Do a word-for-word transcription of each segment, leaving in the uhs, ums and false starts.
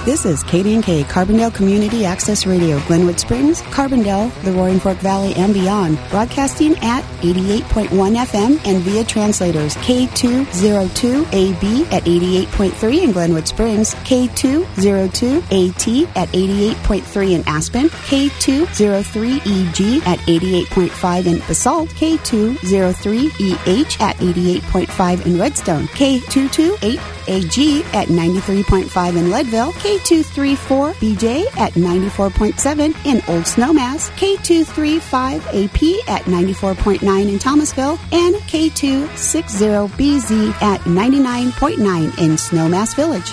This is K D and K, Carbondale Community Access Radio, Glenwood Springs, Carbondale, the Roaring Fork Valley, and beyond. Broadcasting at eighty-eight point one F M and via translators K two oh two A B at eighty-eight point three in Glenwood Springs, K two oh two A T at eighty-eight point three in Aspen, K two oh three E G at eighty-eight point five in Basalt, K two oh three E H at eighty-eight point five in Redstone, K two two eight A G at ninety-three point five in Leadville, K two three four B J at ninety-four point seven in Old Snowmass, K two three five A P at ninety-four point nine in Thomasville, and K two sixty B Z at ninety-nine point nine in Snowmass Village.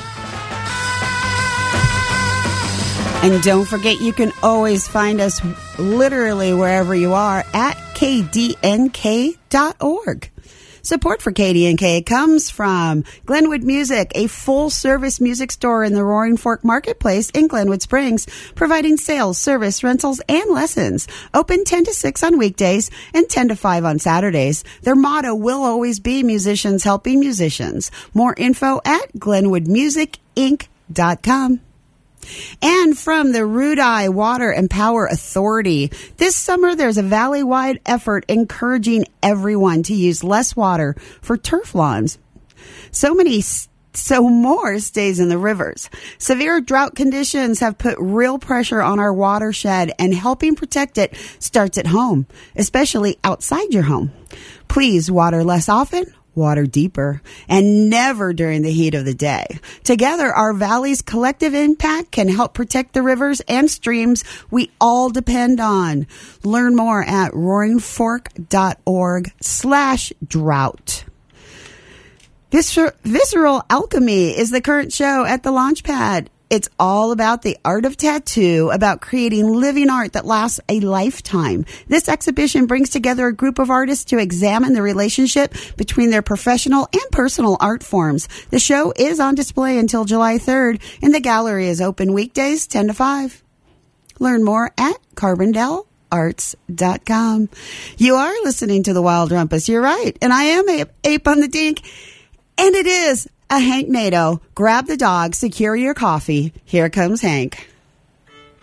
And don't forget, you can always find us literally wherever you are at K D N K dot org. Support for K D and K comes from Glenwood Music, a full-service music store in the Roaring Fork Marketplace in Glenwood Springs, providing sales, service, rentals, and lessons. Open ten to six on weekdays and ten to five on Saturdays. Their motto will always be musicians helping musicians. More info at glenwood music inc dot com. And from the Rudai Water and Power Authority, this summer there's a valley-wide effort encouraging everyone to use less water for turf lawns. So many, so more stays in the rivers. Severe drought conditions have put real pressure on our watershed, and helping protect it starts at home, especially outside your home. Please water less often, water deeper, and never during the heat of the day. Together, our valley's collective impact can help protect the rivers and streams we all depend on. Learn more at roaring fork dot org slash drought. Viscer- Visceral Alchemy is the current show at the Launchpad. It's all about the art of tattoo, about creating living art that lasts a lifetime. This exhibition brings together a group of artists to examine the relationship between their professional and personal art forms. The show is on display until July third, and the gallery is open weekdays ten to five. Learn more at carbondale arts dot com. You are listening to the Wild Rumpus. You're right. And I am Ape, Ape on the Dink. And it is a Hank Nato. Grab the dog, secure your coffee. Here comes Hank.